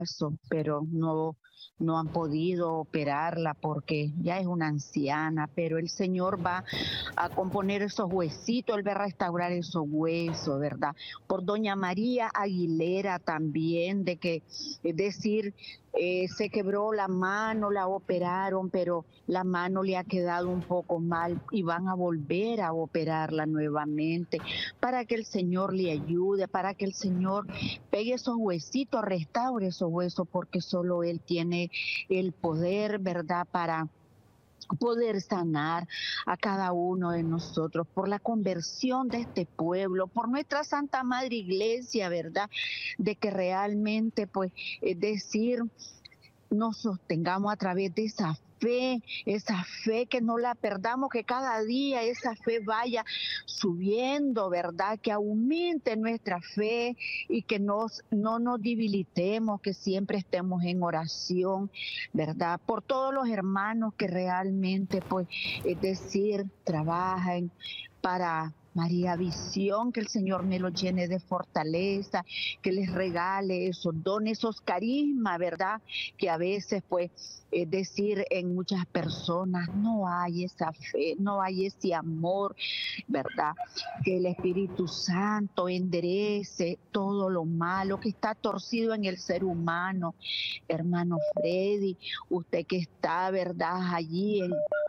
pero no han podido operarla porque ya es una anciana, pero el Señor va a componer esos huesitos, Él va a restaurar esos huesos, ¿verdad? Por doña María Aguilera también, de que, es decir, se quebró la mano, la operaron, pero la mano le ha quedado un poco mal y van a volver a operarla nuevamente para que el Señor le ayude, para que el Señor pegue esos huesitos, restaure esos huesos, porque solo Él tiene el poder, ¿verdad?, para poder sanar a cada uno de nosotros, por la conversión de este pueblo, por nuestra Santa Madre Iglesia, ¿verdad?, de que realmente, pues, es decir, nos sostengamos a través de esa fe que no la perdamos, que cada día esa fe vaya subiendo, ¿verdad? Que aumente nuestra fe y que no nos debilitemos, que siempre estemos en oración, ¿verdad? Por todos los hermanos que realmente, pues, es decir, trabajan para María Visión, que el Señor me lo llene de fortaleza, que les regale esos dones, esos carismas, ¿verdad? Que a veces, pues, es decir, en muchas personas no hay esa fe, no hay ese amor, ¿verdad? Que el Espíritu Santo enderece todo lo malo que está torcido en el ser humano. Hermano Freddy, usted que está, ¿verdad?, allí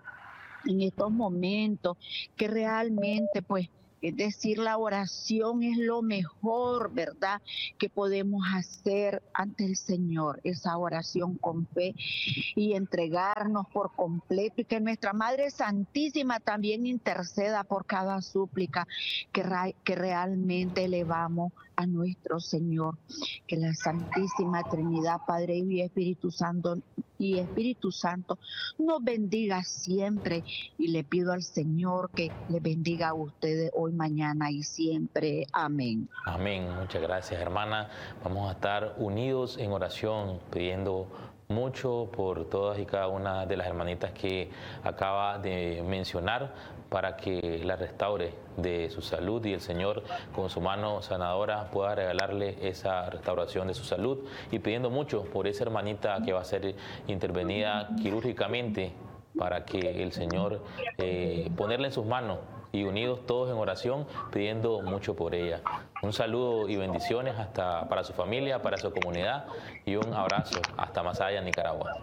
en estos momentos, que realmente, pues, es decir, la oración es lo mejor, ¿verdad?, que podemos hacer ante el Señor, esa oración con fe y entregarnos por completo, y que nuestra Madre Santísima también interceda por cada súplica que realmente elevamos a nuestro Señor. Que la Santísima Trinidad, Padre, Hijo y Espíritu Santo nos bendiga siempre, y le pido al Señor que le bendiga a ustedes hoy, mañana y siempre. Amén. Amén. Muchas gracias, hermana. Vamos a estar unidos en oración, pidiendo mucho por todas y cada una de las hermanitas que acaba de mencionar, para que la restaure de su salud y el Señor con su mano sanadora pueda regalarle esa restauración de su salud, y pidiendo mucho por esa hermanita que va a ser intervenida quirúrgicamente, para que el Señor ponerla en sus manos, y unidos todos en oración pidiendo mucho por ella. Un saludo y bendiciones para su familia, para su comunidad, y un abrazo hasta Masaya, Nicaragua.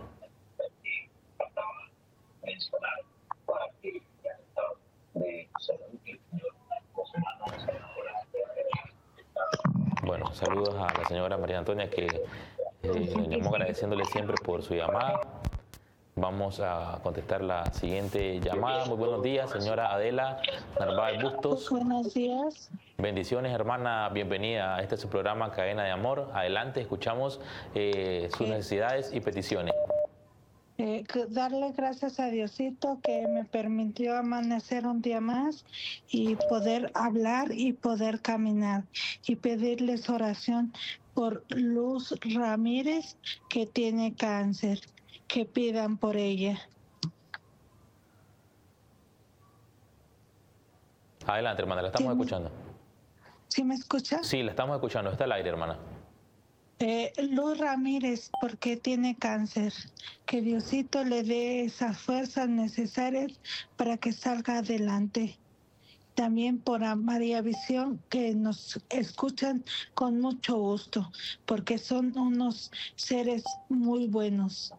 Bueno, saludos a la señora María Antonia, que nos llamó, agradeciéndole siempre por su llamada. Vamos a contestar la siguiente llamada. Muy buenos días, señora Adela Narváez Bustos. Buenos días. Bendiciones, hermana. Bienvenida a su programa Cadena de Amor. Adelante, escuchamos sus necesidades y peticiones. Darle gracias a Diosito que me permitió amanecer un día más y poder hablar y poder caminar, y pedirles oración por Luz Ramírez, que tiene cáncer, que pidan por ella. Adelante, hermana, la estamos escuchando. ¿Sí me escucha? Sí, la estamos escuchando. Está al aire, hermana. Luz Ramírez, porque tiene cáncer, que Diosito le dé esas fuerzas necesarias para que salga adelante. También por a María Visión, que nos escuchan con mucho gusto, porque son unos seres muy buenos.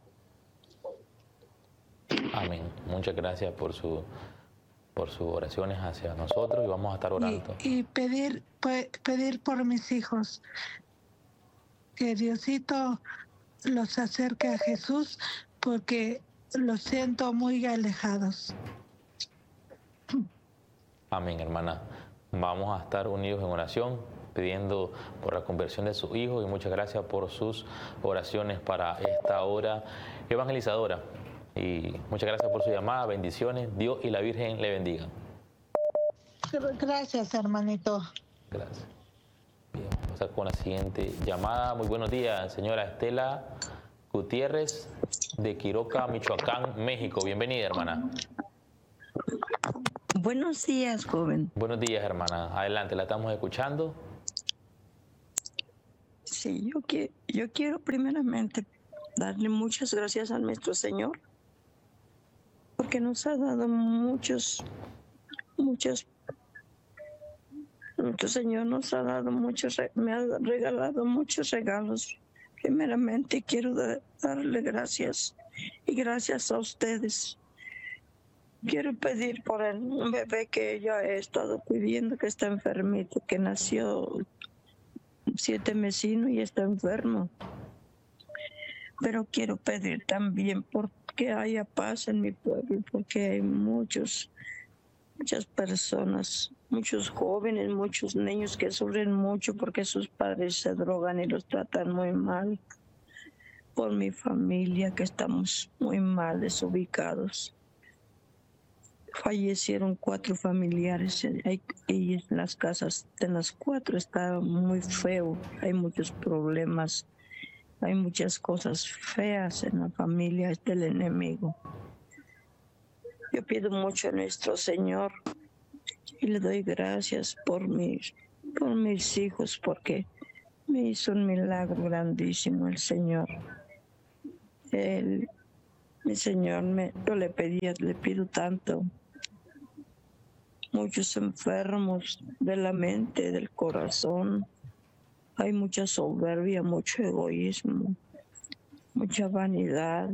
Amén. Muchas gracias por sus oraciones hacia nosotros, y vamos a estar orando. Y pedir por mis hijos, que Diosito los acerque a Jesús, porque los siento muy alejados. Amén, hermana. Vamos a estar unidos en oración, pidiendo por la conversión de sus hijos, y muchas gracias por sus oraciones para esta hora evangelizadora. Y muchas gracias por su llamada. Bendiciones. Dios y la Virgen le bendigan. Gracias, hermanito. Gracias. Bien, vamos a pasar con la siguiente llamada. Muy buenos días, señora Estela Gutiérrez, de Quiroca, Michoacán, México. Bienvenida, hermana. Buenos días, joven. Buenos días, hermana. Adelante, la estamos escuchando. Sí, yo quiero primeramente darle muchas gracias a nuestro Señor, porque nos ha dado nuestro Señor nos ha dado me ha regalado muchos regalos. Primeramente quiero darle gracias y gracias a ustedes. Quiero pedir por un bebé que ella he estado pidiendo, que está enfermito, que nació 7 mesino y está enfermo. Pero quiero pedir también porque haya paz en mi pueblo, porque hay muchas personas, muchos jóvenes, muchos niños que sufren mucho porque sus padres se drogan y los tratan muy mal. Por mi familia, que estamos muy mal desubicados. Fallecieron 4 familiares y en las casas de las 4 está muy feo, hay muchos problemas, hay muchas cosas feas en la familia del enemigo. Yo pido mucho a nuestro Señor y le doy gracias por mis hijos, porque me hizo un milagro grandísimo el Señor. Mi Señor, yo le pido tanto. Muchos enfermos de la mente, del corazón. Hay mucha soberbia, mucho egoísmo, mucha vanidad.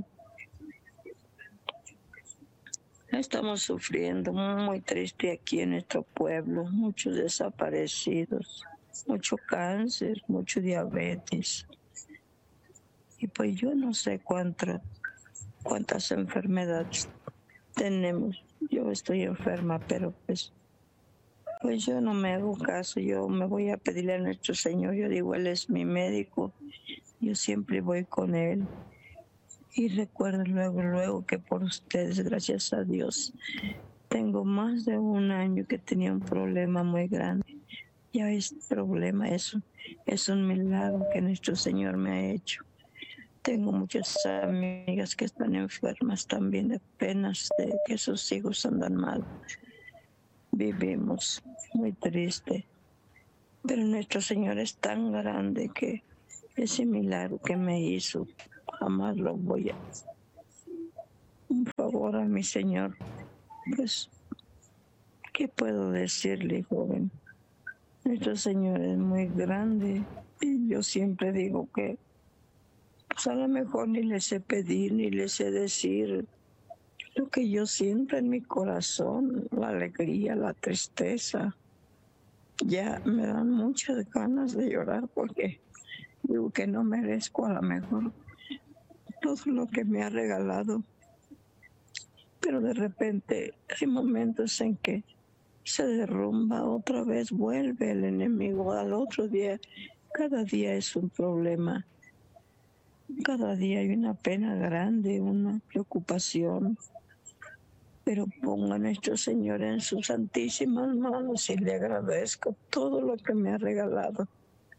Estamos sufriendo muy triste aquí en nuestro pueblo, muchos desaparecidos, mucho cáncer, mucho diabetes. Y pues yo no sé cuántas enfermedades tenemos. Yo estoy enferma, pero pues yo no me hago caso. Yo me voy a pedirle a nuestro Señor. Yo digo, Él es mi médico. Yo siempre voy con Él. Y recuerdo luego que por ustedes, gracias a Dios, tengo más de 1 año que tenía un problema muy grande. Ya este problema es un milagro que nuestro Señor me ha hecho. Tengo muchas amigas que están enfermas también de penas de que sus hijos andan mal. Vivimos muy triste, pero nuestro Señor es tan grande que ese milagro que me hizo, jamás lo voy a... Un favor a mi Señor, pues, ¿qué puedo decirle, joven? Nuestro Señor es muy grande y yo siempre digo que pues a lo mejor ni le sé pedir, ni le sé decir lo que yo siento en mi corazón, la alegría, la tristeza. Ya me dan muchas ganas de llorar porque digo que no merezco a lo mejor todo lo que me ha regalado. Pero de repente hay momentos en que se derrumba, otra vez vuelve el enemigo al otro día. Cada día es un problema. Cada día hay una pena grande, una preocupación, pero pongo a nuestro Señor en sus santísimas manos y le agradezco todo lo que me ha regalado.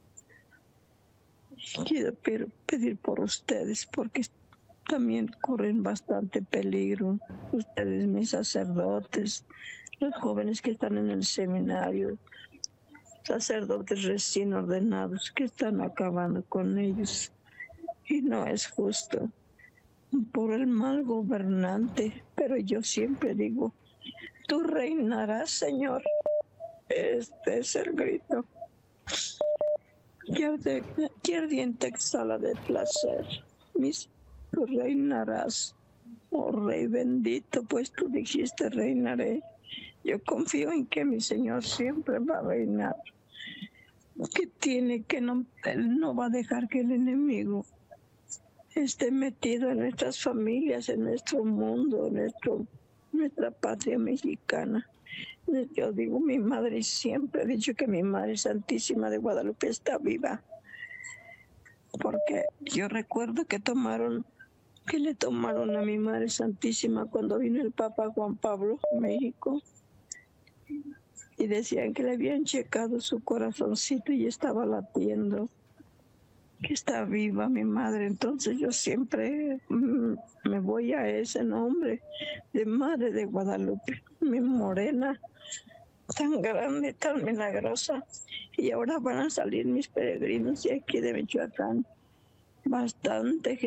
Quiero pedir por ustedes, porque también corren bastante peligro. Ustedes, mis sacerdotes, los jóvenes que están en el seminario, sacerdotes recién ordenados que están acabando con ellos. Y no es justo por el mal gobernante, pero yo siempre digo, tú reinarás, Señor. Este es el grito. Qué ardiente exhala de placer. Tú reinarás, oh Rey bendito, pues tú dijiste reinaré. Yo confío en que mi Señor siempre va a reinar. Él no va a dejar que el enemigo esté metido en nuestras familias, en nuestro mundo, en nuestra patria mexicana. Yo digo, mi madre, siempre he dicho que mi Madre Santísima de Guadalupe está viva, porque yo recuerdo que le tomaron a mi Madre Santísima cuando vino el Papa Juan Pablo a México, y decían que le habían checado su corazoncito y estaba latiendo, que está viva mi madre. Entonces yo siempre me voy a ese nombre de Madre de Guadalupe, mi morena, tan grande, tan milagrosa. Y ahora van a salir mis peregrinos de aquí de Michoacán. Bastante